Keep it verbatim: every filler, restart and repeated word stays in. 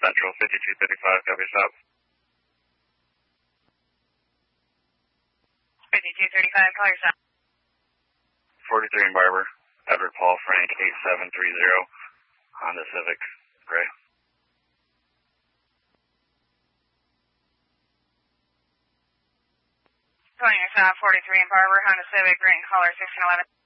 Central fifty-two thirty-five, copy stop. fifty-two thirty-five, call your stop. forty-three in Barber, Edward Paul Frank, eight seven three zero, Honda Civic, gray. Calling your stop, forty-three in Barber, Honda Civic, rating caller sixteen eleven.